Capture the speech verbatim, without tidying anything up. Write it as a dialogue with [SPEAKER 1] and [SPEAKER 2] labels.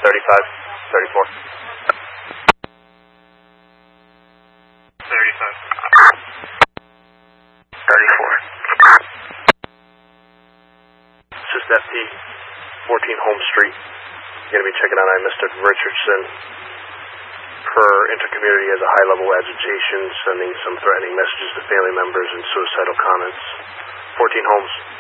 [SPEAKER 1] thirty-five, thirty-four. thirty-five. thirty-four. It's just F T, fourteen Holmes Street. You're going to be checking on I Mister Richardson. Per intercommunity has a high-level agitation, sending some threatening messages to family members and suicidal comments. fourteen Holmes.